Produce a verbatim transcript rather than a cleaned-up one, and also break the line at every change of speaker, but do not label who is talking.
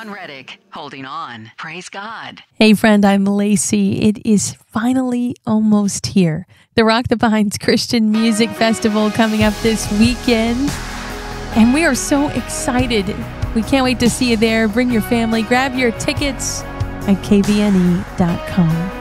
Dawn Reddick, holding on. Praise God.
Hey friend, I'm Lacey. It is finally almost here. The Rock the Pines Christian Music Festival coming up this weekend. And we are so excited. We can't wait to see you there. Bring your family. Grab your tickets at k v n e dot com.